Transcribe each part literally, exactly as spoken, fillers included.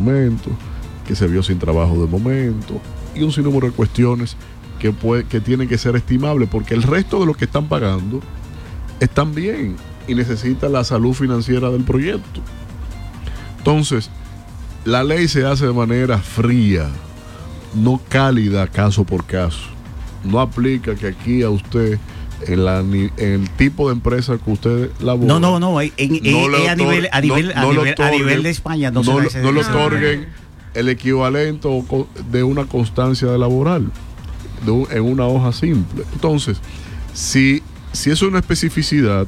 documentos, que se vio sin trabajo de momento y un sinnúmero de cuestiones que, puede, que tienen que ser estimables, porque el resto de los que están pagando están bien y necesitan la salud financiera del proyecto. Entonces, la ley se hace de manera fría, no cálida, caso por caso. No aplica que aquí a usted, en, la, en el tipo de empresa que usted labora, no, no, no, en, en, no en, a, nivel, a, nivel, no, a, no nivel, otorguen, a nivel de España no, no, se no le otorguen el equivalente de una constancia de laboral de un, en una hoja simple. Entonces, si, si es una especificidad,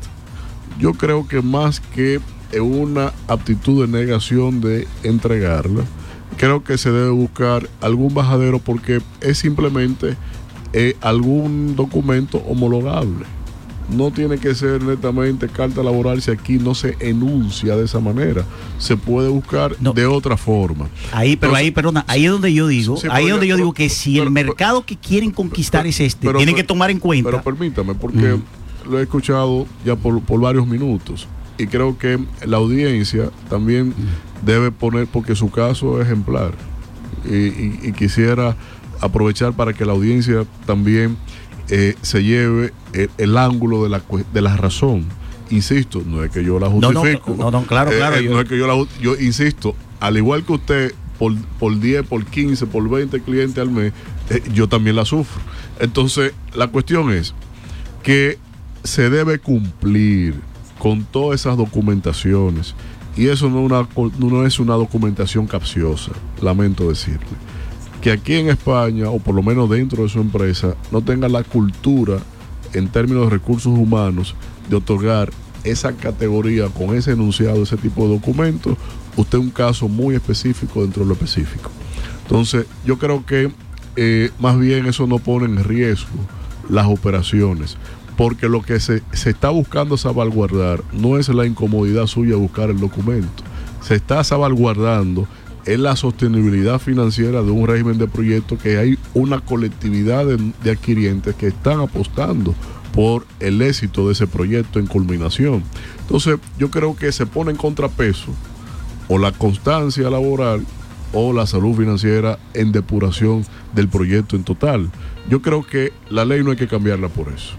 yo creo que más que una aptitud de negación de entregarla, creo que se debe buscar algún bajadero, porque es simplemente eh, algún documento homologable. No tiene que ser netamente carta laboral si aquí no se enuncia de esa manera. Se puede buscar no. de otra forma. Ahí, pero Entonces, ahí, perdona, ahí es donde yo digo, sí, ahí es donde yo pero, digo que si pero, el mercado pero, que quieren conquistar pero, es este, pero, tienen pero, que tomar en cuenta. Pero permítame, porque mm. lo he escuchado ya por, por varios minutos. Y creo que la audiencia también mm. debe poner, porque su caso es ejemplar. Y, y, y quisiera aprovechar para que la audiencia también Eh, se lleve el, el ángulo de la, de la razón. Insisto, no es que yo la justifico. No, no, no, claro, claro. Eh, yo, no es que yo la yo insisto, al igual que usted, por, por diez, por quince, por veinte clientes al mes, eh, yo también la sufro. Entonces, la cuestión es que se debe cumplir con todas esas documentaciones. Y eso no, una, no es una documentación capciosa, lamento decirle. Que aquí en España, o por lo menos dentro de su empresa, no tenga la cultura en términos de recursos humanos de otorgar esa categoría con ese enunciado, ese tipo de documentos. Usted es un caso muy específico dentro de lo específico. Entonces, yo creo que eh, más bien eso no pone en riesgo las operaciones, porque lo que se, se está buscando salvaguardar no es la incomodidad suya buscar el documento, se está salvaguardando es la sostenibilidad financiera de un régimen de proyectos, que hay una colectividad de, de adquirientes que están apostando por el éxito de ese proyecto en culminación. Entonces, yo creo que se pone en contrapeso o la constancia laboral o la salud financiera en depuración del proyecto en total. Yo creo que la ley no hay que cambiarla por eso.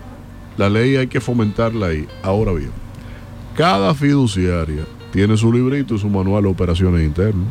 La ley hay que fomentarla ahí. Ahora bien, cada fiduciaria tiene su librito y su manual de operaciones internas.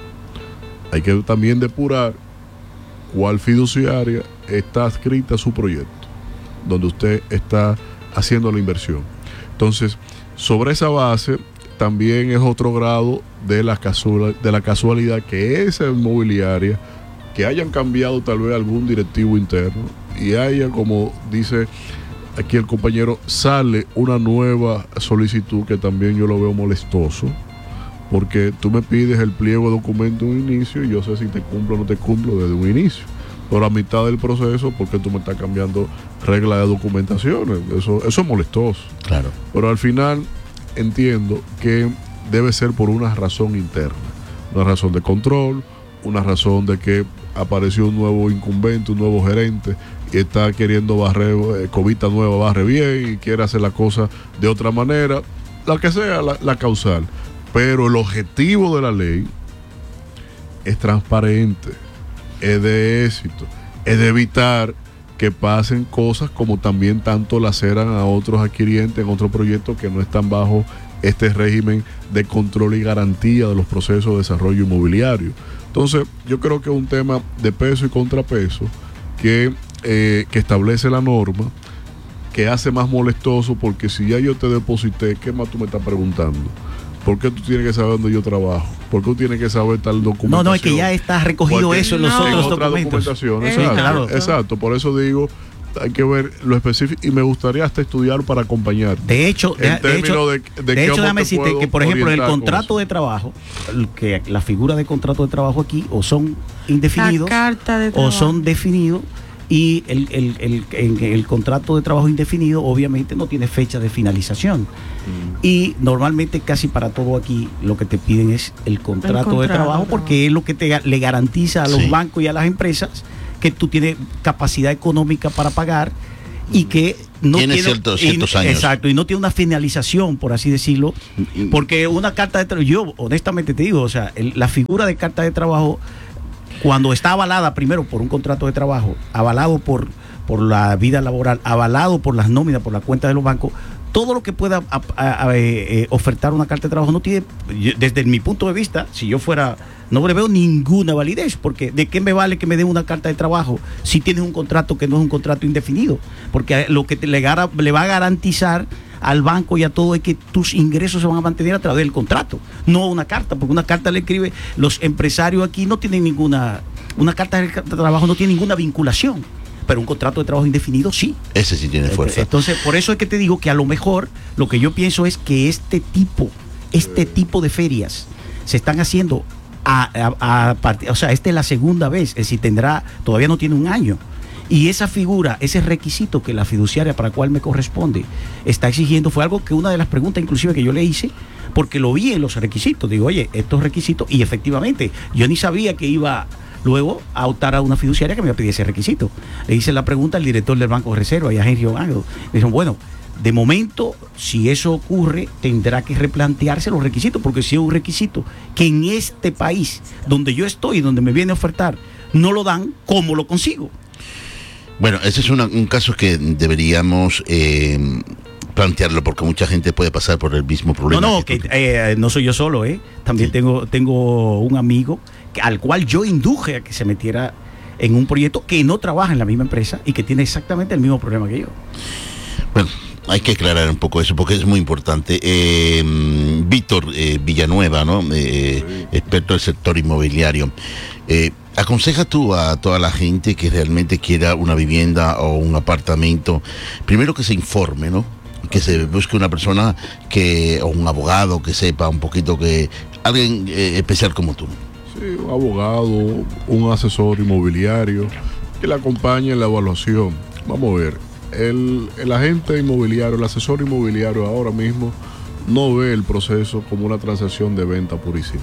Hay que también depurar cuál fiduciaria está adscrita a su proyecto, donde usted está haciendo la inversión. Entonces, sobre esa base, también es otro grado de la, casual, de la casualidad que esa inmobiliaria, que hayan cambiado tal vez algún directivo interno y haya, como dice aquí el compañero, sale una nueva solicitud, que también yo lo veo molestoso, porque tú me pides el pliego de documento en un inicio y yo sé si te cumplo o no te cumplo desde un inicio, pero a mitad del proceso, porque tú me estás cambiando reglas de documentación. Eso, eso es molestoso. Claro. Pero al final entiendo que debe ser por una razón interna, una razón de control, una razón de que apareció un nuevo incumbente, un nuevo gerente, y está queriendo barrer, eh, cobita nueva barre bien y quiere hacer la cosa de otra manera, la que sea la, la causal. Pero el objetivo de la ley es transparente, es de éxito, es de evitar que pasen cosas como también tanto laceran a otros adquirientes en otros proyectos que no están bajo este régimen de control y garantía de los procesos de desarrollo inmobiliario. Entonces, yo creo que es un tema de peso y contrapeso que Eh, que establece la norma, que hace más molestoso, porque si ya yo te deposité, ¿qué más tú me estás preguntando? ¿Por qué tú tienes que saber dónde yo trabajo? ¿Por qué tú tienes que saber tal documentación? No, no, es que ya está recogido eso en los no. otros en otra documentos. documentación. Eh, Exacto, claro. exacto, por eso digo, hay que ver lo específico, y me gustaría hasta estudiar para acompañar. De hecho, en de, de hecho, de, de, de hecho déjame decirte que, por ejemplo, el contrato de trabajo, que la figura de contrato de trabajo aquí o son indefinidos o son definidos. Y el, el, el, el, el contrato de trabajo indefinido obviamente no tiene fecha de finalización. Mm. Y normalmente casi para todo aquí lo que te piden es el contrato, el contrato de trabajo, porque es lo que te, le garantiza a los sí. bancos y a las empresas que tú tienes capacidad económica para pagar y que no tiene, tiene ciertos, ciertos y, años. Exacto, y no tiene una finalización, por así decirlo, porque una carta de trabajo, yo honestamente te digo, o sea, el, la figura de carta de trabajo, cuando está avalada primero por un contrato de trabajo, avalado por, por la vida laboral, avalado por las nóminas, por la cuenta de los bancos, todo lo que pueda a, a, a, eh, ofertar una carta de trabajo no tiene, desde mi punto de vista, si yo fuera, no le veo ninguna validez, porque ¿de qué me vale que me den una carta de trabajo si tienes un contrato que no es un contrato indefinido? Porque lo que te, le, le va a garantizar al banco y a todo es que tus ingresos se van a mantener a través del contrato, no una carta, porque una carta le escribe, los empresarios aquí no tienen ninguna, una carta de trabajo no tiene ninguna vinculación. Pero un contrato de trabajo indefinido sí. Ese sí tiene fuerza. Entonces, por eso es que te digo que a lo mejor lo que yo pienso es que este tipo, este tipo de ferias se están haciendo a, a, a part- o sea, esta es la segunda vez, es decir, tendrá, todavía no tiene un año. Y esa figura, ese requisito que la fiduciaria para la cual me corresponde está exigiendo, fue algo que una de las preguntas inclusive que yo le hice, porque lo vi en los requisitos. Digo, oye, estos requisitos, y efectivamente, yo ni sabía que iba luego a optar a una fiduciaria que me pidiera ese requisito. Le hice la pregunta al director del Banco de Reserva y a Henry Ogago. Me dijeron, bueno, de momento, si eso ocurre, tendrá que replantearse los requisitos, porque si es un requisito que en este país, donde yo estoy, donde me viene a ofertar, no lo dan, ¿cómo lo consigo? Bueno, ese es una, un caso que deberíamos eh, plantearlo, porque mucha gente puede pasar por el mismo problema. No, no, que, que eh, no soy yo solo, ¿eh? También sí. tengo, tengo un amigo que, al cual yo induje a que se metiera en un proyecto que no trabaja en la misma empresa y que tiene exactamente el mismo problema que yo. Bueno, hay que aclarar un poco eso porque es muy importante. Eh, Víctor eh, Villanueva, ¿no? Eh, sí. Experto del sector inmobiliario. Eh, ¿Aconseja tú a toda la gente que realmente quiera una vivienda o un apartamento, primero que se informe, ¿no? Que se busque una persona que, o un abogado que sepa un poquito, que alguien eh, especial como tú? Sí, un abogado, un asesor inmobiliario que le acompañe en la evaluación. Vamos a ver, el, el agente inmobiliario, el asesor inmobiliario ahora mismo no ve el proceso como una transacción de venta purísima.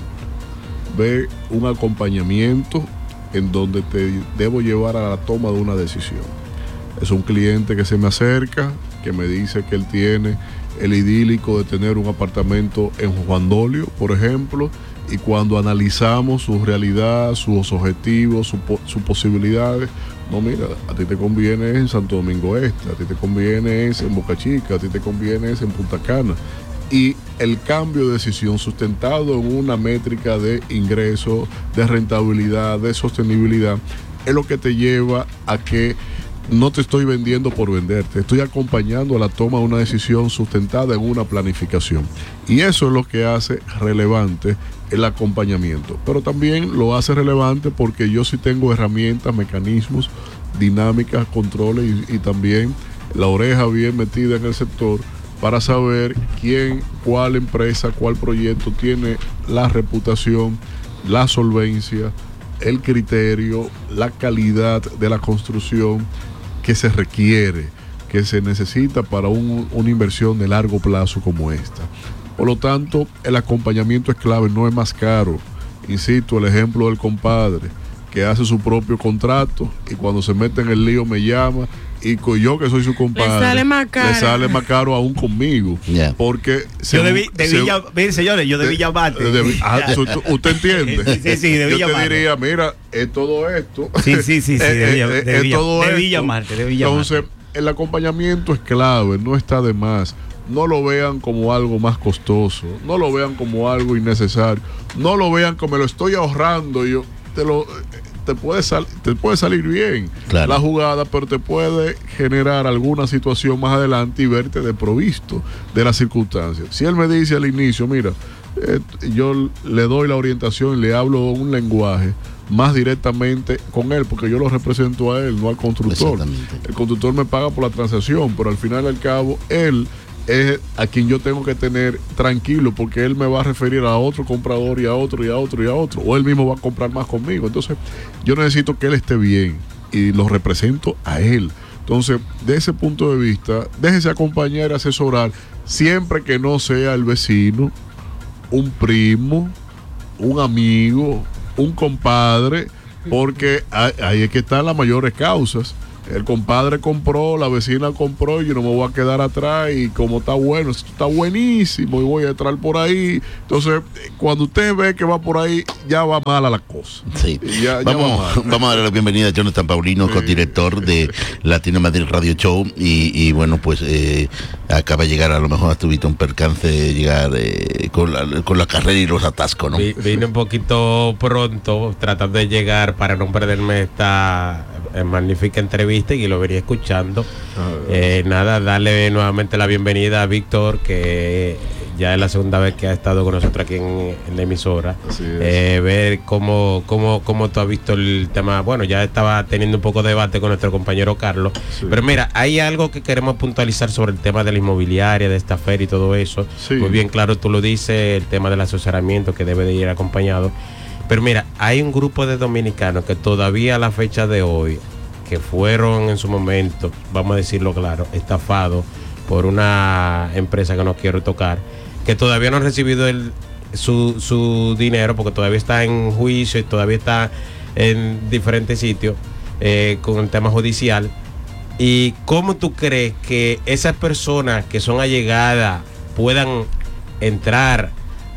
Ve un acompañamiento en donde te debo llevar a la toma de una decisión. Es un cliente que se me acerca, que me dice que él tiene el idílico de tener un apartamento en Juan Dolio, por ejemplo, y cuando analizamos su realidad, sus objetivos, sus su posibilidades, no, mira, a ti te conviene en Santo Domingo Este, a ti te conviene en Boca Chica, a ti te conviene en Punta Cana. Y el cambio de decisión sustentado en una métrica de ingreso, de rentabilidad, de sostenibilidad, es lo que te lleva a que no te estoy vendiendo por vender, te estoy acompañando a la toma de una decisión sustentada en una planificación. Y eso es lo que hace relevante el acompañamiento. Pero también lo hace relevante porque yo sí tengo herramientas, mecanismos, dinámicas, controles y, y también la oreja bien metida en el sector para saber quién, cuál empresa, cuál proyecto tiene la reputación, la solvencia, el criterio, la calidad de la construcción que se requiere, que se necesita para un, una inversión de largo plazo como esta. Por lo tanto, el acompañamiento es clave, no es más caro. Insisto, el ejemplo del compadre que hace su propio contrato y cuando se mete en el lío me llama y yo que soy su compadre le sale más caro, le sale más caro aún conmigo, yeah. Porque se, yo debí, debí se, llam, miren, señores, yo debí de, llamarte debí, ah, usted entiende. Sí, sí, debí yo llamarte. Te diría, mira, es todo esto. Sí, sí, sí, sí debí, es, debí, es todo debí esto. llamarte, debí llamarte. Entonces, el acompañamiento es clave, no está de más. No lo vean como algo más costoso, no lo vean como algo innecesario, no lo vean como me lo estoy ahorrando, yo te lo te puede sal, te puede salir bien, claro, la jugada, pero te puede generar alguna situación más adelante y verte desprovisto de las circunstancias. Si él me dice al inicio, mira, eh, yo le doy la orientación y le hablo un lenguaje más directamente con él, porque yo lo represento a él, no al constructor. El constructor me paga por la transacción, pero al final y al cabo, él es a quien yo tengo que tener tranquilo, porque él me va a referir a otro comprador y a otro y a otro y a otro, o él mismo va a comprar más conmigo. Entonces yo necesito que él esté bien y lo represento a él. Entonces, de ese punto de vista, déjese acompañar y asesorar, siempre que no sea el vecino, un primo, un amigo, un compadre, porque ahí es que están las mayores causas. el compadre compró, la vecina compró, y yo no me voy a quedar atrás, y como está bueno, esto está buenísimo, y voy a entrar por ahí. Entonces, cuando usted ve que va por ahí, ya va mala la cosa. Sí. Ya, ya vamos, va vamos a darle la bienvenida a Jonathan Paulino, sí, codirector de Latino Madrid Radio Show, y, y bueno, pues eh, acaba de llegar, a lo mejor has tuviste un percance de llegar eh, con, la, con la carrera y los atascos, ¿no? Vine un poquito pronto, tratando de llegar para no perderme esta magnífica entrevista, y lo vería escuchando. Eh, nada, darle nuevamente la bienvenida a Víctor, que ya es la segunda vez que ha estado con nosotros aquí en, en la emisora. Eh, ver cómo, cómo, cómo tú has visto el tema. Bueno, ya estaba teniendo un poco de debate con nuestro compañero Carlos, sí. Pero mira, hay algo que queremos puntualizar sobre el tema de la inmobiliaria, de esta feria y todo eso. Sí. Muy bien, claro, tú lo dices, el tema del asesoramiento que debe de ir acompañado. Pero mira, hay un grupo de dominicanos que todavía a la fecha de hoy, que fueron en su momento, vamos a decirlo claro, estafados por una empresa que no quiero tocar, que todavía no han recibido el, su, su dinero, porque todavía está en juicio y todavía está en diferentes sitios eh, con el tema judicial. ¿Y cómo tú crees que esas personas que son allegadas puedan entrar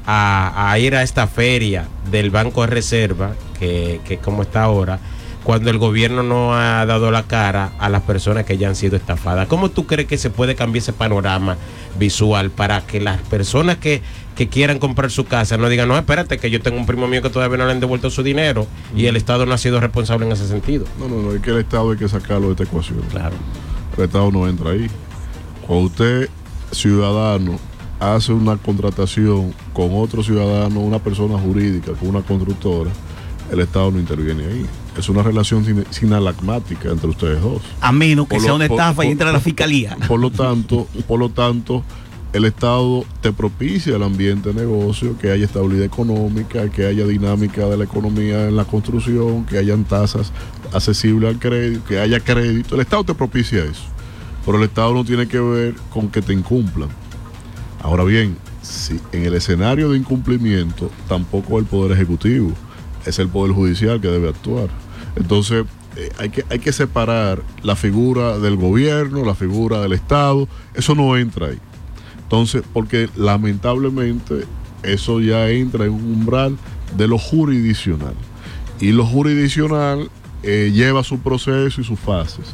a, a ir a esta feria del Banco de Reserva, que, que como está ahora, cuando el gobierno no ha dado la cara a las personas que ya han sido estafadas? ¿Cómo tú crees que se puede cambiar ese panorama visual para que las personas que, que quieran comprar su casa no digan, no, espérate, que yo tengo un primo mío que todavía no le han devuelto su dinero y el Estado no ha sido responsable en ese sentido? No, no, no, es que el Estado hay que sacarlo de esta ecuación. Claro. El Estado no entra ahí. Cuando usted, ciudadano, hace una contratación con otro ciudadano, una persona jurídica, con una constructora, el Estado no interviene ahí. Es una relación sin, sinalagmática entre ustedes dos. A menos que por sea lo, una estafa por, y entre a la fiscalía. Por lo tanto, por lo tanto, el Estado te propicia el ambiente de negocio, que haya estabilidad económica, que haya dinámica de la economía en la construcción, que hayan tasas accesibles al crédito, que haya crédito. El Estado te propicia eso. Pero el Estado no tiene que ver con que te incumplan. Ahora bien, si en el escenario de incumplimiento, tampoco el Poder Ejecutivo, es el Poder Judicial que debe actuar. Entonces, eh, hay que, hay que separar la figura del gobierno, la figura del Estado. Eso no entra ahí. Entonces, porque lamentablemente eso ya entra en un umbral de lo jurisdiccional. Y lo jurisdiccional eh, lleva su proceso y sus fases.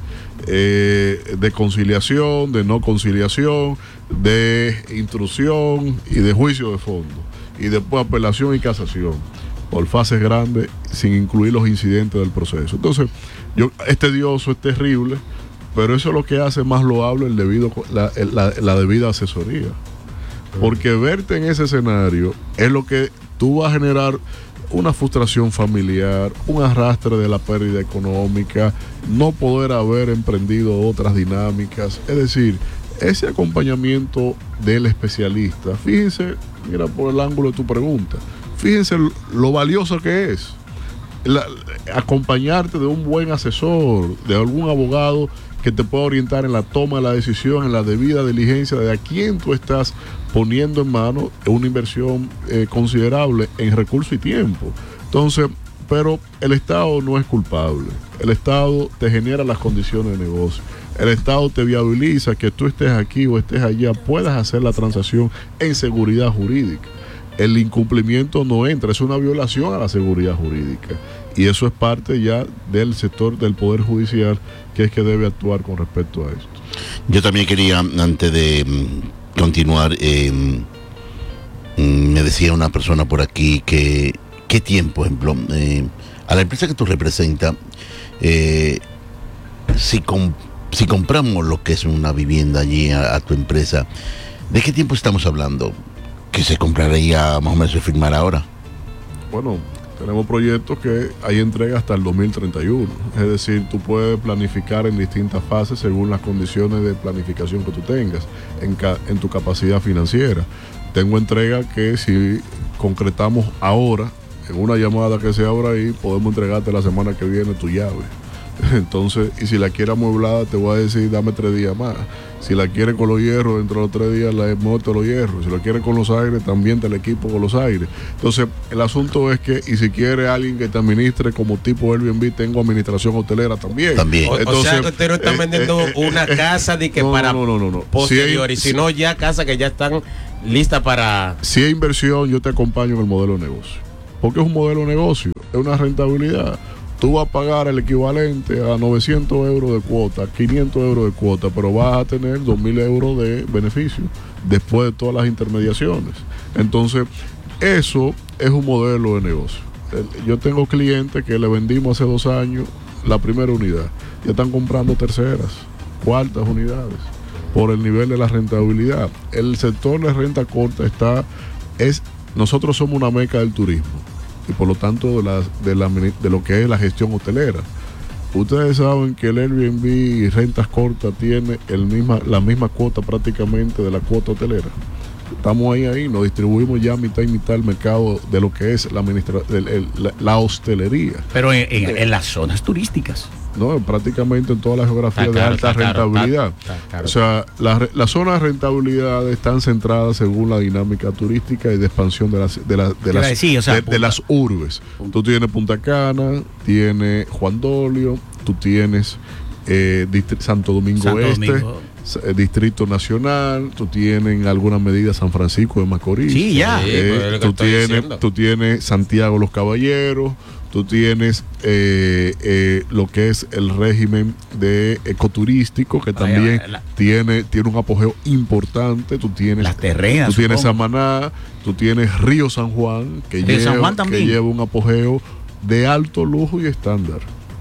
Eh, de conciliación, de no conciliación, de intrusión y de juicio de fondo. Y después apelación y casación. Por fases grandes, sin incluir los incidentes del proceso. Entonces, yo, es tedioso, es terrible, pero eso es lo que hace más loable el debido, la, la, la debida asesoría. Porque verte en ese escenario es lo que tú vas a generar una frustración familiar, un arrastre de la pérdida económica, no poder haber emprendido otras dinámicas. Es decir, ese acompañamiento del especialista, fíjense, mira por el ángulo de tu pregunta, fíjense lo valioso que es la, acompañarte de un buen asesor, de algún abogado que te pueda orientar en la toma de la decisión, en la debida diligencia de a quién tú estás poniendo en mano una inversión eh, considerable en recursos y tiempo. Entonces, pero el Estado no es culpable. El Estado te genera las condiciones de negocio. El Estado te viabiliza que tú estés aquí o estés allá, puedas hacer la transacción en seguridad jurídica. El incumplimiento no entra, es una violación a la seguridad jurídica. Y eso es parte ya del sector del Poder Judicial, que es que debe actuar con respecto a esto. Yo también quería, antes de mm, continuar, eh, mm, me decía una persona por aquí que, ¿qué tiempo, ejemplo? Eh, a la empresa que tú representas, eh, si, com- si compramos lo que es una vivienda allí a, a tu empresa, ¿de qué tiempo estamos hablando? ¿Que se compraría, más o menos se firmará ahora? Bueno, tenemos proyectos que hay entrega hasta el dos mil treinta y uno. Es decir, tú puedes planificar en distintas fases según las condiciones de planificación que tú tengas en, ca- en tu capacidad financiera. Tengo entrega que si concretamos ahora, en una llamada que se abra ahí, podemos entregarte la semana que viene tu llave. Entonces, y si la quiere amueblada, te voy a decir, dame tres días más. Si la quiere con los hierros, dentro de los tres días la muerto los hierros. Si la quiere con los aires, también te la equipo con los aires. Entonces, el asunto es que, y si quiere alguien que te administre como tipo Airbnb, tengo administración hotelera también. También. O, Entonces, o sea, que usted no está eh, vendiendo eh, una eh, casa de que no, para no, no, no, no. posteriores, Si hay- sino ya casas que ya están listas para... Si hay inversión, yo te acompaño en el modelo de negocio. Porque es un modelo de negocio, es una rentabilidad. Tú vas a pagar el equivalente a novecientos euros de cuota, quinientos euros de cuota, pero vas a tener dos mil euros de beneficio después de todas las intermediaciones. Entonces, eso es un modelo de negocio. El- Yo tengo clientes que le vendimos hace dos años la primera unidad. Ya están comprando terceras, cuartas unidades por el nivel de la rentabilidad. El sector de renta corta está, es, nosotros somos una meca del turismo y por lo tanto de, la, de, la, de lo que es la gestión hotelera. Ustedes saben que el Airbnb y rentas cortas tiene el misma, la misma cuota prácticamente de la cuota hotelera. Estamos ahí, ahí, nos distribuimos ya mitad y mitad el mercado de lo que es la, administra el, el, la, la hostelería. Pero en, en, en las zonas turísticas. No, prácticamente en toda la geografía Está de caro, alta está caro, rentabilidad. está- está caro. O sea, la- las zonas de rentabilidad están centradas según la dinámica turística y de expansión de las de, la- de Quiero las, decir, o sea, de, de Punta- las urbes. Punta- Tú tienes Punta Cana, tienes Juan Dolio, tú tienes eh, distri- Santo Domingo Santo Este, Domingo. s- eh, Distrito Nacional, tú tienes en alguna medida San Francisco de Macorís. Sí, ya. Sí, Eh, pues es lo que tú, estoy tienes, diciendo. tú tienes Santiago Los Caballeros, tú tienes eh, eh, lo que es el régimen de ecoturístico, que también Vaya, la- tiene, tiene un apogeo importante. Tú tienes, Las terrenas. tú tienes supongo. Samaná, tú tienes Río San Juan, que, Río lleva, San Juan que también. lleva un apogeo de alto lujo y estándar.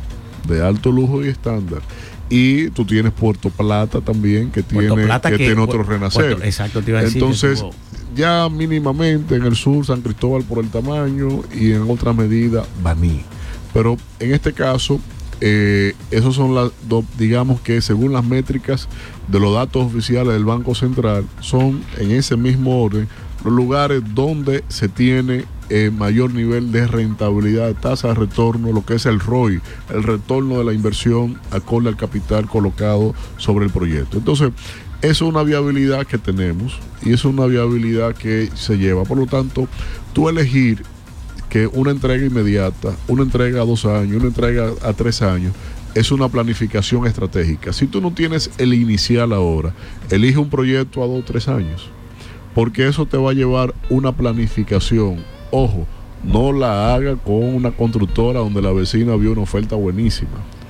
De alto lujo y estándar. Y tú tienes Puerto Plata también, que Puerto tiene, Plata que que- tiene otro Puerto- renacer. exacto, te iba a decir que Entonces, tuvo- ya mínimamente en el sur, San Cristóbal por el tamaño y en otra medida, Baní. Pero en este caso, eh, esos son las dos, digamos que según las métricas de los datos oficiales del Banco Central, son en ese mismo orden los lugares donde se tiene eh, mayor nivel de rentabilidad, de tasa de retorno, lo que es el R O I, el retorno de la inversión acorde al capital colocado sobre el proyecto. Entonces, eso es una viabilidad que tenemos y es una viabilidad que se lleva. Por lo tanto, tú elegir que una entrega inmediata, una entrega a dos años, una entrega a tres años, es una planificación estratégica. Si tú no tienes el inicial ahora, elige un proyecto a dos o tres años, porque eso te va a llevar una planificación. Ojo, no la haga con una constructora donde la vecina vio una oferta buenísima.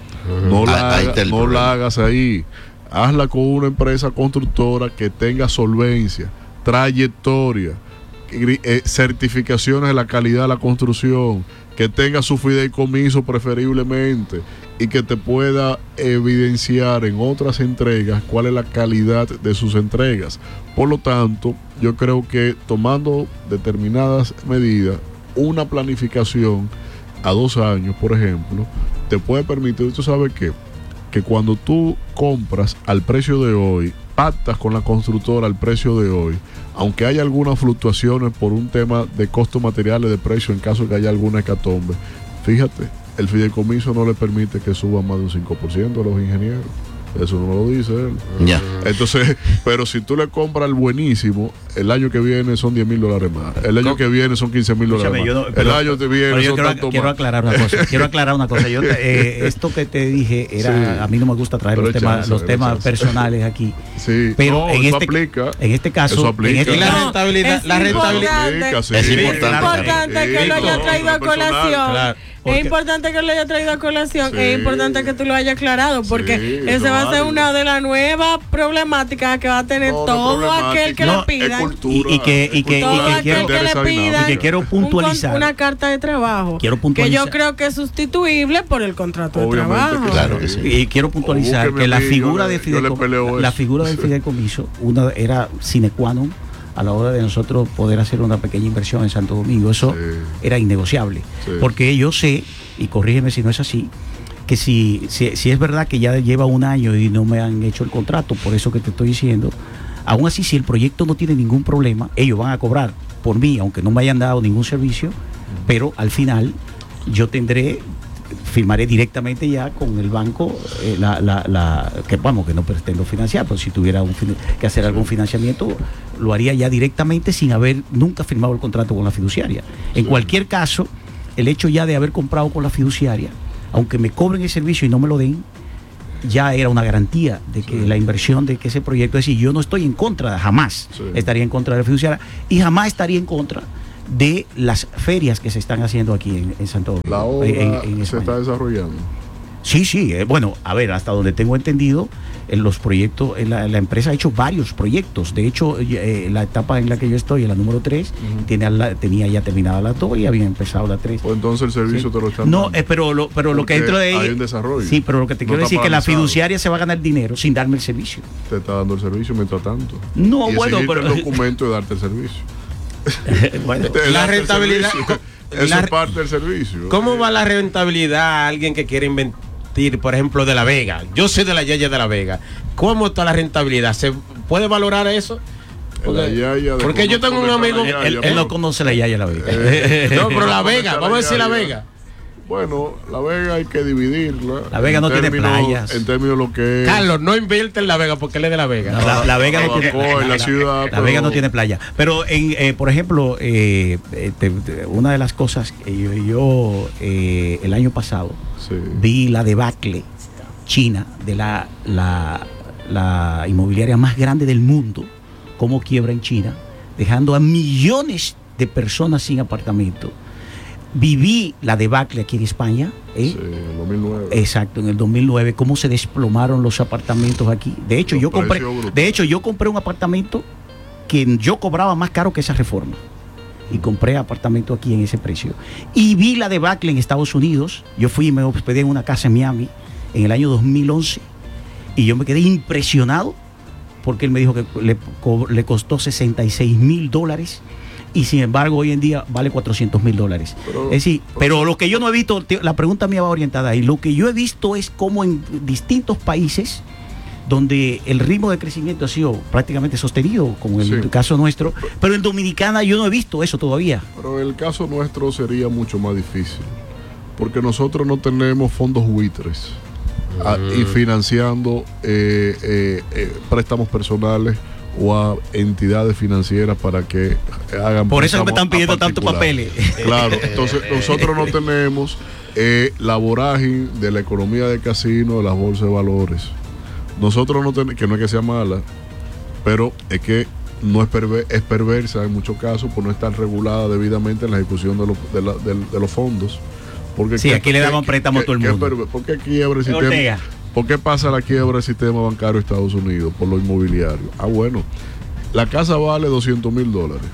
No, la, Ah, ahí haga- está el no problema. la hagas ahí. Hazla con una empresa constructora que tenga solvencia, trayectoria, gri- eh, certificaciones de la calidad de la construcción, que tenga su fideicomiso preferiblemente y que te pueda evidenciar en otras entregas cuál es la calidad de sus entregas. Por lo tanto, yo creo que tomando determinadas medidas, una planificación a dos años, por ejemplo, te puede permitir, tú sabes qué, que cuando tú compras al precio de hoy, pactas con la constructora al precio de hoy, aunque haya algunas fluctuaciones por un tema de costos materiales de precio en caso que haya alguna hecatombe, fíjate, el fideicomiso no le permite que suba más de un cinco por ciento a los ingenieros. Eso no lo dice él. Ya. Entonces, pero si tú le compras el buenísimo, el año que viene son diez mil dólares más. El año que viene son quince mil dólares Escúchame, más. yo no- pero- el año que viene Pero yo son quiero, tanto quiero más. aclarar una cosa. Quiero aclarar una cosa. Yo, te- eh, esto que te dije era, Sí. a mí no me gusta traer Pero los hay temas, chance, los hay temas chance. personales aquí. Sí, Pero no, en eso este, aplica. en este caso, Eso aplica. en este Y la caso- rentabilidad, Es la rentabilidad. importante. Sí, Es Es importante. importante que lo haya Sí, traído a no, personal, colación. claro. Porque- Es importante que lo haya traído a colación. Sí. Es importante que tú lo hayas aclarado. Porque Sí, ese eso va a ser válido. una de las nuevas problemáticas que va a tener No, no todo problemática. aquel que No, le es pidan. cultura, Y- y que- y que- Todo y que aquel quiero- que le esa pidan dinámica. y que quiero un con- puntualizar. una carta de trabajo. Quiero que puntualizar. yo creo que es sustituible por el contrato de Obviamente trabajo. que Claro que sí. Y quiero puntualizar Búsqueme que la a mí, figura yo de le- yo le fideicomiso, peleo la eso. figura del fideicomiso, una era sine qua non a la hora de nosotros poder hacer una pequeña inversión en Santo Domingo. Eso Sí. era innegociable. Sí. Porque yo sé, y corrígeme si no es así, que si, si, si es verdad que ya lleva un año y no me han hecho el contrato, por eso que te estoy diciendo, aún así si el proyecto no tiene ningún problema, ellos van a cobrar por mí, aunque no me hayan dado ningún servicio, pero al final yo tendré firmaré directamente ya con el banco, eh, la, la, la, que vamos, que no pretendo financiar, pero si tuviera un, que hacer algún financiamiento, lo haría ya directamente sin haber nunca firmado el contrato con la fiduciaria. En sí. cualquier caso, el hecho ya de haber comprado con la fiduciaria, aunque me cobren el servicio y no me lo den, ya era una garantía de que sí. la inversión de que ese proyecto, es decir, yo no estoy en contra, jamás sí. estaría en contra de la fiduciaria y jamás estaría en contra de las ferias que se están haciendo aquí en, en Santo Domingo. La obra en, en se está desarrollando. Sí, sí, eh, bueno, a ver, hasta donde tengo entendido, en los proyectos, en la, la empresa ha hecho varios proyectos. De hecho, eh, la etapa en la que yo estoy, en la número tres, uh-huh. tiene la, tenía ya terminada la dos y había empezado la tres. Pues entonces el servicio sí. te lo están No, eh, pero lo, pero lo que entro de ahí. Hay un desarrollo. Sí, pero lo que te no quiero decir es que la fiduciaria se va a ganar dinero sin darme el servicio. Te está dando el servicio mientras tanto. No, y bueno, pero. el documento de darte el servicio. Bueno, la rentabilidad. Eso la, es parte del servicio. ¿Cómo va la rentabilidad a alguien que quiere invertir, por ejemplo, de La Vega? Yo soy de la Yaya de La Vega. ¿Cómo está la rentabilidad? ¿Se puede valorar eso? Porque, la yaya de porque yo tengo un amigo. Yaya, él, él no conoce la Yaya de La Vega. Eh, no, pero La Vega, vamos a decir La Vega. Bueno, La Vega hay que dividirla. La Vega no términos, tiene playas. En términos de lo que es. Carlos, no invierte en La Vega porque él es de La Vega. No, la, la Vega no tiene playa. La, ciudad, la pero... Vega no tiene playa. Pero, en, eh, por ejemplo, eh, te, te, una de las cosas que yo, yo eh, el año pasado sí. vi la debacle china de la, la, la inmobiliaria más grande del mundo, cómo quiebra en China, dejando a millones de personas sin apartamento. Viví la debacle aquí en España, ¿eh? Sí, en el dos mil nueve. Exacto, en el dos mil nueve, cómo se desplomaron los apartamentos aquí. De hecho, yo compré, de hecho, yo compré un apartamento que yo cobraba más caro que esa reforma. Y compré apartamento aquí en ese precio. Y vi la debacle en Estados Unidos. Yo fui y me hospedé en una casa en Miami en el año dos mil once. Y yo me quedé impresionado porque él me dijo que le, le costó sesenta y seis mil dólares. Y sin embargo hoy en día vale cuatrocientos mil dólares. Pero, es decir, pero, pero lo que yo no he visto, la pregunta mía va orientada ahí, lo que yo he visto es cómo en distintos países donde el ritmo de crecimiento ha sido prácticamente sostenido, como en sí. el caso nuestro, pero en Dominicana yo no he visto eso todavía. Pero el caso nuestro sería mucho más difícil, porque nosotros no tenemos fondos buitres mm. a, y financiando eh, eh, eh, préstamos personales o a entidades financieras para que hagan. Por eso me están pidiendo tantos papeles. Claro, entonces nosotros no tenemos eh, la vorágine de la economía de casino, de las bolsas de valores. Nosotros no tenemos, que no es que sea mala, pero es que no es, perver, es perversa en muchos casos por no estar regulada debidamente en la ejecución de, lo, de, la, de, de los fondos. Porque sí, que, aquí le daban préstamo a todo el mundo. ¿Por qué quiebra el sistema? ¿Por qué pasa la quiebra del sistema bancario de Estados Unidos? Por lo inmobiliario. Ah, bueno, la casa vale doscientos mil dólares.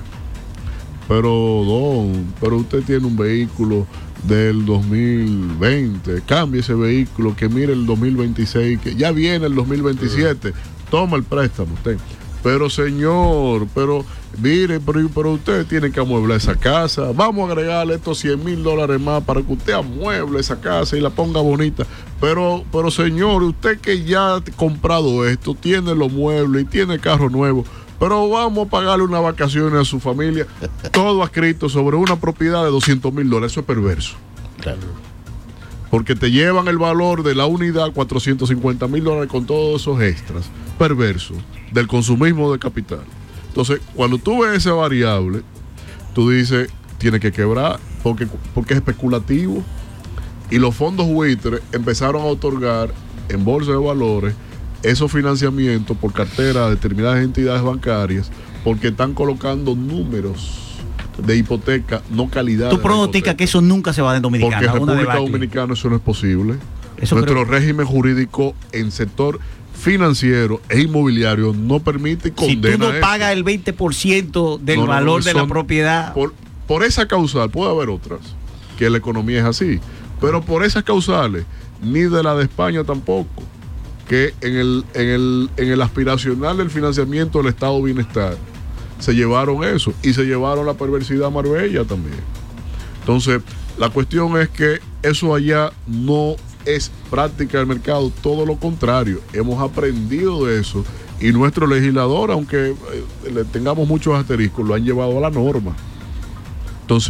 Pero, don, pero usted tiene un vehículo del dos mil veinte. Cambie ese vehículo, que mire el dos mil veintiséis, que ya viene el dos mil veintisiete. Toma el préstamo usted. Pero, señor, pero, mire, pero, pero usted tiene que amueblar esa casa. Vamos a agregarle estos cien mil dólares más para que usted amueble esa casa y la ponga bonita. Pero, pero señor, usted que ya ha comprado esto, tiene los muebles y tiene carro nuevo, pero vamos a pagarle unas vacaciones a su familia, todo adscrito sobre una propiedad de doscientos mil dólares. Eso es perverso. Claro. Porque te llevan el valor de la unidad, cuatrocientos cincuenta mil dólares con todos esos extras. Perverso. Del consumismo de capital. Entonces, cuando tú ves esa variable, tú dices, tiene que quebrar porque, porque es especulativo. Y los fondos buitres empezaron a otorgar en bolsa de valores esos financiamientos por cartera a determinadas entidades bancarias porque están colocando números de hipoteca, no calidad. ¿Tú pronosticas que eso nunca se va a Dominicana? Porque en República Dominicana eso no es posible. Eso Nuestro creo... régimen jurídico en sector financiero e inmobiliario no permite y condena. Si tú no eso. pagas el veinte por ciento del no, no, valor no, de la propiedad. Por, por esa causal, puede haber otras, que la economía es así, pero por esas causales, ni de la de España tampoco, que en el, en el, en el aspiracional del financiamiento del Estado de Bienestar se llevaron eso y se llevaron la perversidad Marbella también. Entonces, la cuestión es que eso allá no es práctica del mercado, todo lo contrario, hemos aprendido de eso y nuestro legislador, aunque eh, le tengamos muchos asteriscos, lo han llevado a la norma. Entonces,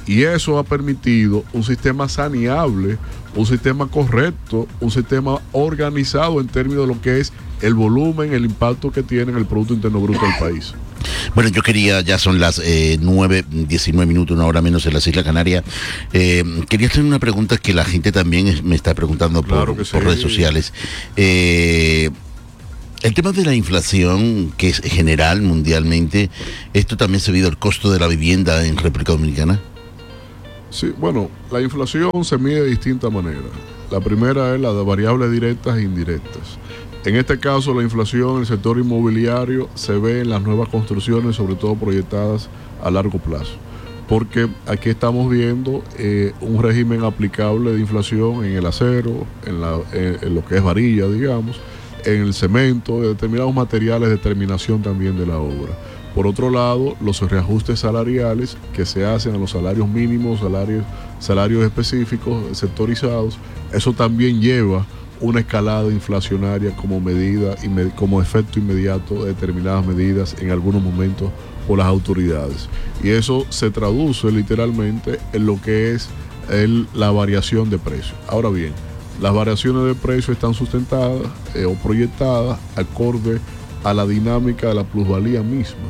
Y eso ha permitido un sistema saneable, un sistema correcto, un sistema organizado en términos de lo que es el volumen, el impacto que tiene en el Producto Interno Bruto del país. Bueno, yo quería, ya son las eh, nueve, diecinueve minutos, una hora menos en las Islas Canarias. Eh, quería hacer una pregunta que la gente también es, me está preguntando por, claro que sí. por redes sociales. Eh, el tema de la inflación, que es general mundialmente, ¿esto también se ha visto el costo de la vivienda en República Dominicana? Sí, bueno, la inflación se mide de distintas maneras. La primera es la de variables directas e indirectas. En este caso, la inflación en el sector inmobiliario se ve en las nuevas construcciones, sobre todo proyectadas a largo plazo, porque aquí estamos viendo eh, un régimen aplicable de inflación en el acero, en, la, en, en lo que es varilla, digamos, en el cemento, en determinados materiales de terminación también de la obra. Por otro lado, los reajustes salariales que se hacen a los salarios mínimos, salarios, salarios específicos, sectorizados, eso también lleva una escalada inflacionaria como medida, como efecto inmediato de determinadas medidas en algunos momentos por las autoridades. Y eso se traduce literalmente en lo que es el, la variación de precios. Ahora bien, las variaciones de precios están sustentadas eh, o proyectadas acorde a la dinámica de la plusvalía misma.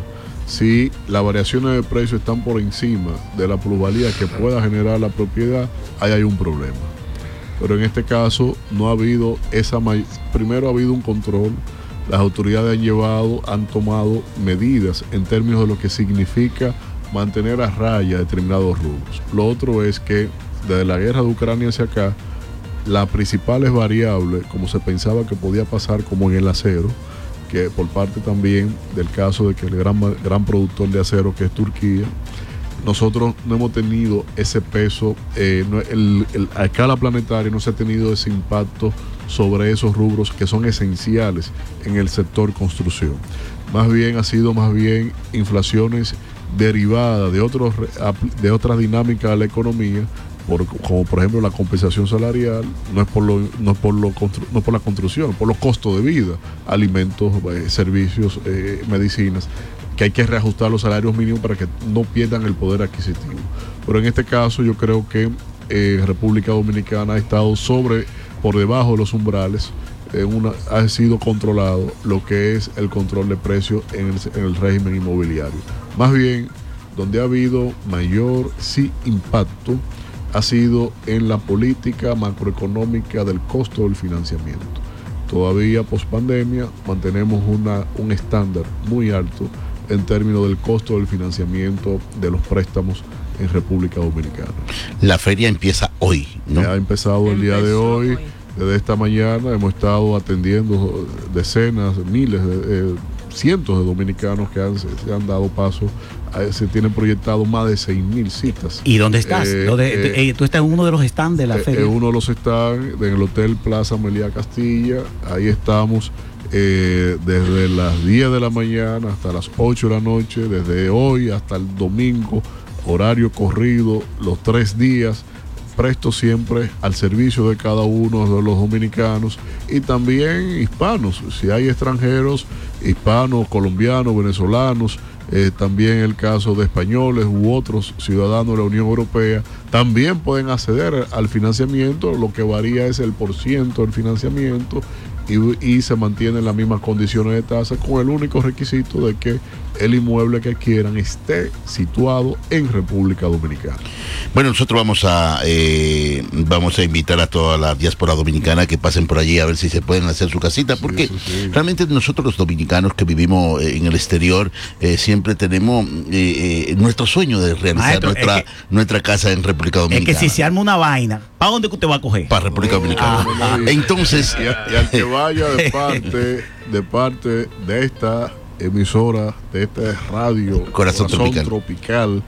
Si las variaciones de precios están por encima de la plusvalía que pueda generar la propiedad, ahí hay un problema. Pero en este caso no ha habido esa may- primero ha habido un control, las autoridades han llevado, han tomado medidas en términos de lo que significa mantener a raya determinados rubros. Lo otro es que desde la guerra de Ucrania hacia acá, las principales variables, como se pensaba que podía pasar como en el acero, que por parte también del caso de que el gran, gran productor de acero que es Turquía, nosotros no hemos tenido ese peso, eh, no, el, el, a escala planetaria no se ha tenido ese impacto sobre esos rubros que son esenciales en el sector construcción. Más bien ha sido más bien inflaciones derivadas de, otros, de otras dinámicas de la economía, por, como por ejemplo la compensación salarial, no es por, lo, no es por, lo, no es por la construcción, por los costos de vida, alimentos, eh, servicios, eh, medicinas, que hay que reajustar los salarios mínimos para que no pierdan el poder adquisitivo. Pero en este caso yo creo que eh, República Dominicana ha estado sobre, por debajo de los umbrales, eh, una, ha sido controlado lo que es el control de precios en el, en el régimen inmobiliario. Más bien, donde ha habido mayor sí impacto ha sido en la política macroeconómica del costo del financiamiento. Todavía post pandemia mantenemos una, un estándar muy alto en términos del costo del financiamiento de los préstamos en República Dominicana. La feria empieza hoy, ¿no? Ha empezado el día de hoy, desde esta mañana hemos estado atendiendo decenas, miles, de, eh, cientos de dominicanos que han, se han dado paso, a, se tienen proyectado más de seis mil citas. ¿Y dónde estás? Eh, ¿Dónde, eh, ¿Tú estás en uno de los stands de la eh, feria? En uno de los stands, en el Hotel Plaza Meliá Castilla, ahí estamos. Eh, desde las diez de la mañana hasta las ocho de la noche, desde hoy hasta el domingo, horario corrido, los tres días, presto siempre al servicio de cada uno de los dominicanos y también hispanos, si hay extranjeros, hispanos, colombianos, venezolanos, eh, también el caso de españoles u otros ciudadanos de la Unión Europea, también pueden acceder al financiamiento, lo que varía es el porciento del financiamiento. Y, y se mantienen las mismas condiciones de tasa con el único requisito de que el inmueble que quieran esté situado en República Dominicana. Bueno, nosotros vamos a eh, vamos a invitar a toda la diáspora dominicana que pasen por allí a ver si se pueden hacer su casita, sí, porque sí, sí. Realmente nosotros los dominicanos que vivimos en el exterior eh, siempre tenemos eh, eh, nuestro sueño de realizar Maestro, nuestra, es que, nuestra casa en República Dominicana. Es que si se arma una vaina, ¿para dónde usted va a coger? Para República no, Dominicana. No, no, Entonces, y, a, y al que vaya de parte de parte de esta emisora, de esta radio Corazón, Corazón Tropical, tropical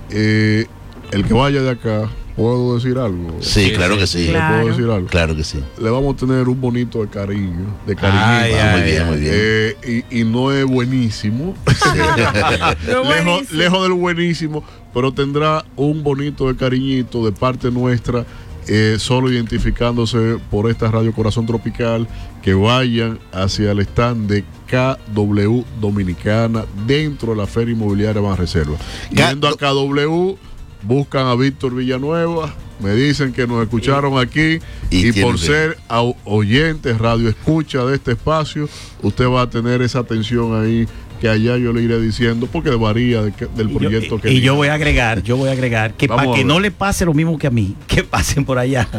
eh, el que vaya de acá, ¿puedo decir algo? Sí, claro que sí. Claro. ¿Le puedo decir algo? Claro que sí. Le vamos a tener un bonito de cariño, de cariño. Ay, ah, muy bien, muy bien. Eh, y, y no es buenísimo. no lejos, buenísimo. lejos del buenísimo, pero tendrá un bonito de cariñito de parte nuestra. Eh, solo identificándose por esta radio Corazón Tropical, que vayan hacia el stand de K W Dominicana dentro de la Feria Inmobiliaria Banreserva. Yendo a K W, buscan a Víctor Villanueva, me dicen que nos escucharon aquí y, y por ser oyentes, radio escucha de este espacio, usted va a tener esa atención ahí que allá yo le iré diciendo porque varía de que, del proyecto y yo, que y diga. yo voy a agregar yo voy a agregar que para que no le pase lo mismo que a mí, que pasen por allá.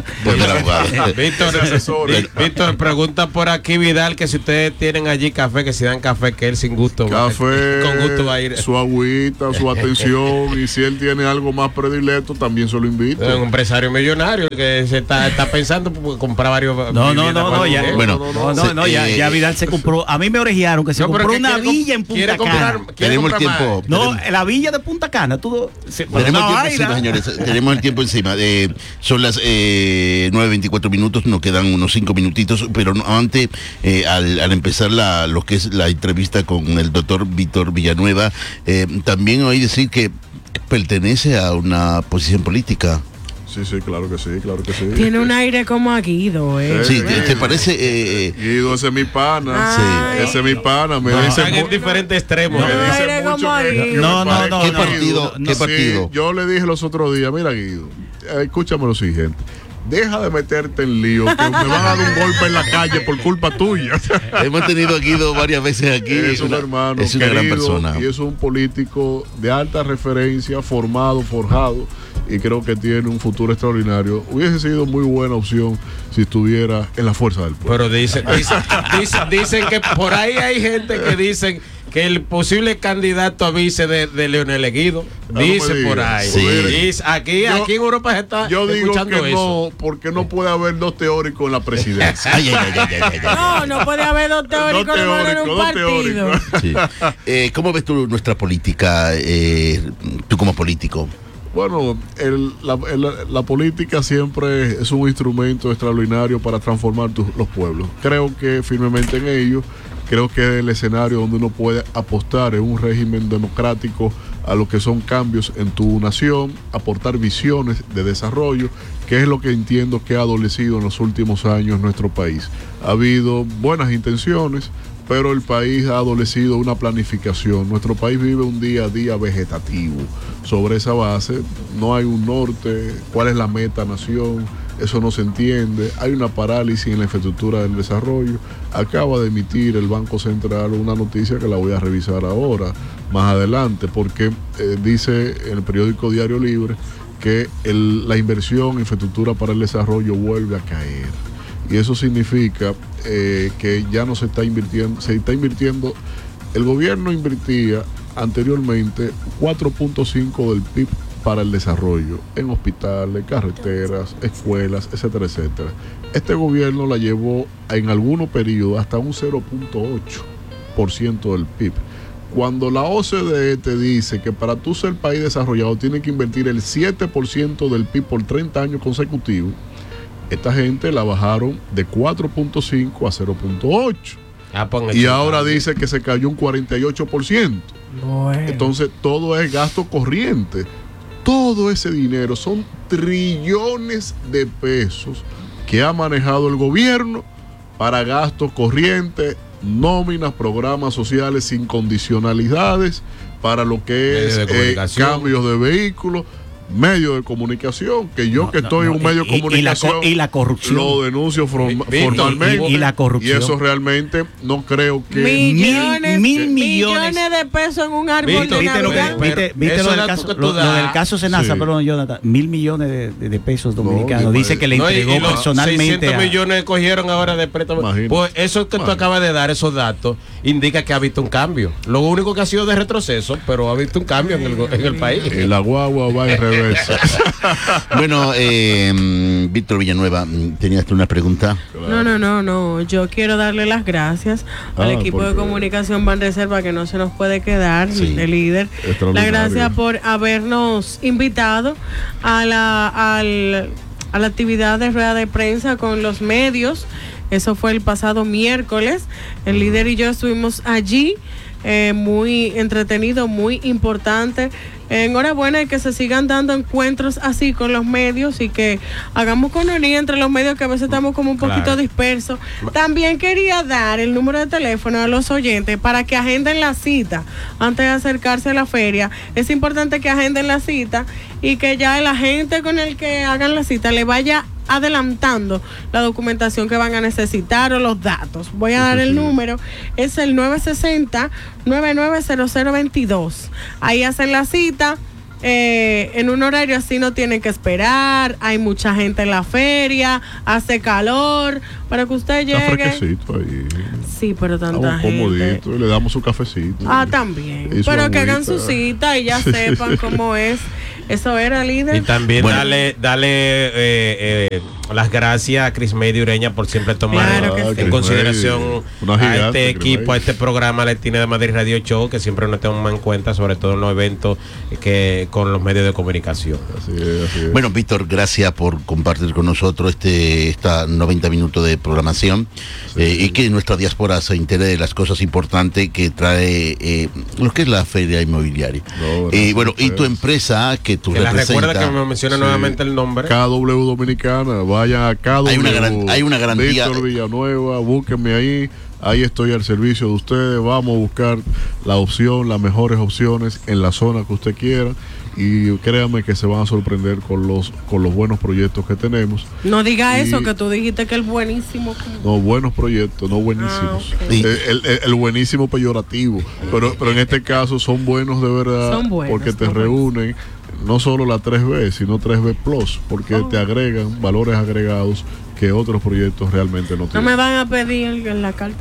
Víctor, Víctor pregunta por aquí Vidal que si ustedes tienen allí café, que si dan café, que él sin gusto café, va, con gusto va a ir, su agüita, su atención, y si él tiene algo más predilecto también se lo invito. Es un empresario millonario que se está, está pensando comprar varios. No, no, no, no, ya, bueno, no, no, no, no, ya, ya Vidal se compró, a mí me orejearon que se no, compró una villa en Punta Cana. Tenemos el tiempo. No, la villa de Punta Cana. Tú, se, tenemos, el tiempo encima, señores, tenemos el tiempo encima. Eh, son las eh, nueve veinticuatro minutos, nos quedan unos cinco minutitos, pero no, antes, eh, al, al empezar la, lo que es la entrevista con el doctor Víctor Villanueva, eh, también oí decir que pertenece a una posición política. Sí, sí, claro que sí, claro que sí. Tiene un aire como a Guido, ¿eh? Sí, ¿te, te parece? Eh, Guido, ese es mi pana. Ay. Sí, ese es mi pana. Me no, dice están en diferentes extremos. Me dice aire mucho como a que- Guido. No, no, no, ¿Qué no, partido? no, ¿Qué Sí, partido? yo le dije los otros días, mira Guido, eh, escúchame lo siguiente. Deja de meterte en lío, que me van a dar un golpe en la calle por culpa tuya. Hemos tenido a Guido varias veces aquí. Es un una, hermano es una gran querido persona. y es un político de alta referencia, formado, forjado, y creo que tiene un futuro extraordinario. Hubiese sido muy buena opción si estuviera en la fuerza del pueblo. Pero dicen, dicen, dicen, dicen que por ahí hay gente que dicen que el posible candidato a vice de, de Leonel Guido, No dice me por digas. ahí. Sí. Dice, aquí, Yo- aquí en Europa se está Yo digo escuchando que eso. no, porque no puede haber dos teóricos en la presidencia. Ay, ay, ay, ay, ay, ay. No, no puede haber dos teóricos Dos hermano, en un teóricos, dos partido. teóricos. Sí. Eh, ¿Cómo ves tú nuestra política, eh, tú como político? Bueno, el- la, el- la política siempre es un instrumento extraordinario para transformar tu- los pueblos. Creo que firmemente en ello. Creo que es el escenario donde uno puede apostar en un régimen democrático a lo que son cambios en tu nación, aportar visiones de desarrollo, que es lo que entiendo que ha adolecido en los últimos años nuestro país. Ha habido buenas intenciones, pero el país ha adolecido una planificación. Nuestro país vive un día a día vegetativo. Sobre esa base no hay un norte, cuál es la meta nación, eso no se entiende. Hay una parálisis en la infraestructura del desarrollo. Acaba de emitir el Banco Central una noticia que la voy a revisar ahora, más adelante, porque eh, dice en el periódico Diario Libre que el- la inversión en infraestructura para el desarrollo vuelve a caer. Y eso significa eh, que ya no se está invirtiendo, se está invirtiendo, el gobierno invertía anteriormente cuatro punto cinco del P I B para el desarrollo, en hospitales, carreteras, escuelas, etcétera, etcétera. Este gobierno la llevó en algunos periodos hasta un cero punto ocho por ciento del P I B. Cuando la O C D E te dice que para tú ser país desarrollado tienes que invertir el siete por ciento del P I B por treinta años consecutivos, esta gente la bajaron de cuatro punto cinco a cero punto ocho. Ah, ponga Y chica. ahora dice que se cayó un cuarenta y ocho por ciento. Bueno. Entonces todo es gasto corriente. Todo ese dinero son trillones de pesos que ha manejado el gobierno para gastos corrientes, nóminas, programas sociales sin condicionalidades, para lo que Medios es de eh, comunicación. cambios de vehículos, medios de comunicación, que yo No, que no, estoy no, en un medio y- de y- y la co- comunicación y la corrupción. lo denuncio form- Víctor, formalmente y- y la corrupción. y eso realmente no creo que Millones, mil millones, millones. de pesos en un árbol Víctor, de ¿Viste lo que, Navidad. Pero viste, viste eso lo, del dato caso, que tú lo, lo das. del caso Senasa, Sí. perdón, Jonathan? Mil millones de, de- de pesos dominicanos. No, Dice que le No, y- entregó y los personalmente seiscientos a- millones cogieron ahora de préstamo. Imagínate. Pues eso que tú Imagínate. acabas de dar, esos datos, indica que ha visto un cambio. Lo único que ha sido de retroceso, pero ha visto un cambio en el, go- en el país. eh, la guagua va en reversa. Bueno, eh, Víctor Villanueva, tenías tú una pregunta. No, no, no, no. Yo quiero darle las gracias al Ah, equipo de porque- comunicación Banreserva, que no se nos puede quedar, Sí. el líder. Extraordinario. Las gracias por habernos invitado a la, al- a la actividad de rueda de prensa con los medios. Eso fue el pasado miércoles. El líder y yo estuvimos allí eh, muy entretenido, muy importante. Enhorabuena y que se sigan dando encuentros así con los medios y que hagamos conoría entre los medios, que a veces estamos como un poquito claro. dispersos. También quería dar el número de teléfono a los oyentes para que agenden la cita antes de acercarse a la feria. Es importante que agenden la cita y que ya el agente con el que hagan la cita le vaya adelantando la documentación que van a necesitar o los datos. Voy a dar el número, es el nueve seis cero, nueve nueve cero cero dos dos. Ahí hacen la cita, eh, en un horario así no tienen que esperar, hay mucha gente en la feria, hace calor, para que usted llegue. Está fresquecito ahí. Sí, pero tanta gente. Le damos su cafecito. Ah, también. Pero que hagan su cita y ya sepan cómo es. Eso era, líder. Y también bueno. dale, dale eh, eh, las gracias a Cris Medio Ureña por siempre tomar claro en, en consideración gigante, a este equipo, a este programa Latina de Madrid Radio Show, que siempre nos toma en cuenta, sobre todo en los eventos que con los medios de comunicación. Así es, así es. Bueno, Víctor, gracias por compartir con nosotros este esta noventa minutos de programación sí, eh, sí. y que nuestra diáspora se entere de las cosas importantes que trae eh, lo que es la feria inmobiliaria. No, y eh, bueno, y tu empresa que tú que la recuerda que me menciona sí. nuevamente el nombre. K W Dominicana, vayan a K W. Hay una, gran, hay una garantía. Víctor Villanueva, búsquenme ahí. Ahí estoy al servicio de ustedes. Vamos a buscar la opción, las mejores opciones en la zona que usted quiera. Y créanme que se van a sorprender con los con los buenos proyectos que tenemos. No diga y, eso, que tú dijiste que el buenísimo. No, buenos proyectos, no buenísimos. Ah, okay. el, el, el buenísimo peyorativo. Pero, pero en este caso son buenos de verdad. Son buenos, porque te son reúnen no solo la tres B, sino tres B Plus, porque oh. te agregan valores agregados que otros proyectos realmente no tienen. No me van a pedir en la carta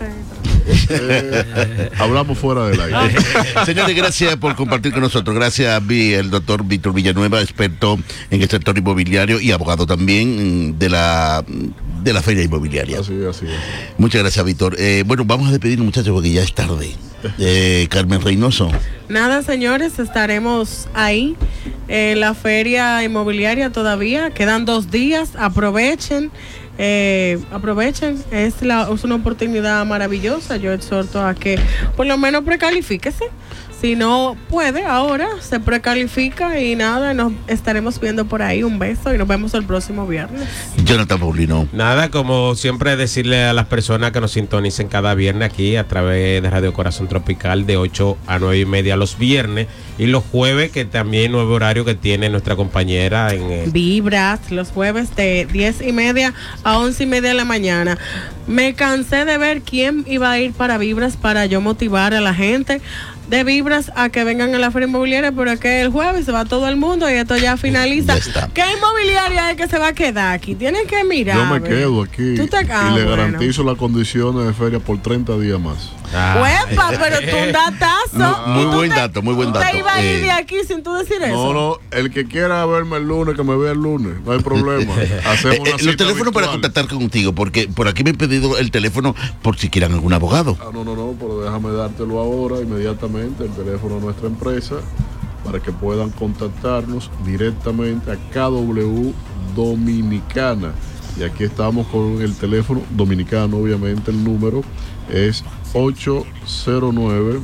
eh, hablamos fuera del aire. Señores, gracias por compartir con nosotros. Gracias a mí, el doctor Víctor Villanueva, experto en el sector inmobiliario y abogado también de la de la feria inmobiliaria. Así es, así es. Muchas gracias, Víctor. Eh, bueno, vamos a despedirnos, muchachos, porque ya es tarde. Eh, Carmen Reynoso. Nada, señores, estaremos ahí en la feria inmobiliaria todavía. Quedan dos días, aprovechen. Eh, aprovechen, es, la, es una oportunidad maravillosa. Yo exhorto a que por lo menos precalifíquese. Si no puede, ahora se precalifica y nada, nos estaremos viendo por ahí. Un beso y nos vemos el próximo viernes. Jonathan Paulino. Nada, como siempre, decirle a las personas que nos sintonicen cada viernes aquí a través de Radio Corazón Tropical de ocho a nueve y media los viernes, y los jueves, que también nuevo horario que tiene nuestra compañera en eh... Vibras, los jueves de diez y media a once y media de la mañana. Me cansé de ver quién iba a ir para Vibras para yo motivar a la gente de Vibras a que vengan a la feria inmobiliaria, pero es que el jueves se va todo el mundo y esto ya finaliza. Ya ¿qué inmobiliaria es que se va a quedar aquí? Tienen que mirar. Yo me quedo aquí ¿Tú te ah, y le bueno. garantizo las condiciones de feria por treinta días más. Ah. ¡Uepa! Pero tú un datazo. No, muy buen te, dato, muy buen dato. ¿Te iba a ir eh. de aquí sin tú decir eso? No, no, el que quiera verme el lunes, que me vea el lunes, no hay problema. Hacemos una eh, Los teléfonos virtual para contactar contigo, porque por aquí me he pedido el teléfono por si quieran algún abogado. Ah, no, no, no, pero déjame dártelo ahora, inmediatamente, el teléfono de nuestra empresa, para que puedan contactarnos directamente a K W Dominicana. Y aquí estamos con el teléfono dominicano, obviamente el número es ocho cero nueve.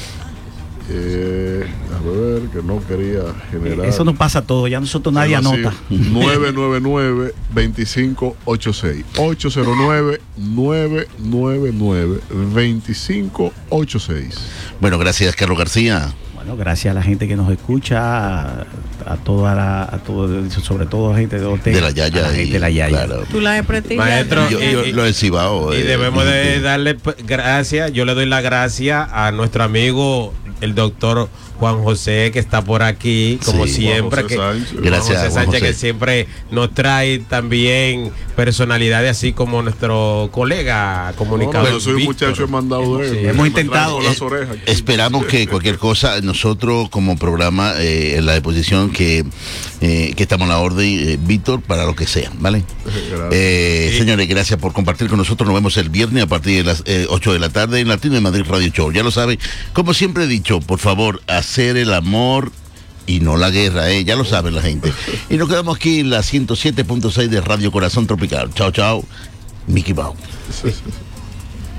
Eh, a ver, que no quería generar. Eso no pasa todo, ya nosotros nadie anota. nueve nueve nueve, dos cinco ocho seis. ocho cero nueve, nueve nueve nueve, dos cinco ocho seis. Bueno, gracias, Carlos García. Bueno, gracias a la gente que nos escucha, a, a toda la, a todo, sobre todo a la gente de Ortega, de la Yaya, a la gente y, de la Yaya. Claro. Tú la de Maestro, yo, yo y, lo he cibao. Y eh, debemos de darle gracias, yo le doy la gracia a nuestro amigo el doctor Juan José, que está por aquí, como sí, siempre. Que, gracias, Juan José Sánchez, que siempre nos trae también personalidades así como nuestro colega comunicador. No, no, yo soy un muchacho mandado de él. Sí, hemos intentado. Las orejas, esperamos que cualquier cosa, nosotros como programa, eh, en la disposición que, eh, que estamos a la orden, eh, Víctor, para lo que sea, ¿vale? Eh, sí. Señores, gracias por compartir con nosotros. Nos vemos el viernes a partir de las eh, ocho de la tarde en Latino de Madrid Radio Show. Ya lo saben, como siempre he dicho, por favor, hacer el amor y no la guerra, ¿eh? Ya lo saben la gente. Y nos quedamos aquí en la ciento siete punto seis de Radio Corazón Tropical. Chao, chao. Mickey Mouse.